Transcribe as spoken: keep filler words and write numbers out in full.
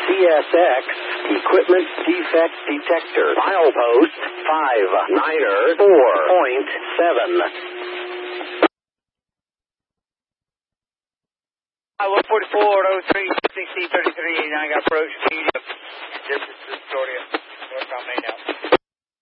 C S X Equipment Defect Detector. Milepost five niner four point seven. one forty-four oh three, sixty thirty-three, and I got approach speed of distance